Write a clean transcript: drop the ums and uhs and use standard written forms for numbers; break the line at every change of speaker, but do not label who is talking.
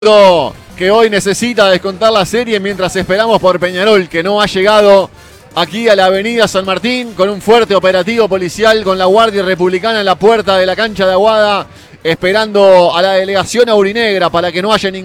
Que hoy necesita descontar la serie mientras esperamos por Peñarol, que no ha llegado aquí a la avenida San Martín con un fuerte operativo policial con la Guardia Republicana en la puerta de la cancha de Aguada, esperando a la delegación aurinegra para que no haya ningún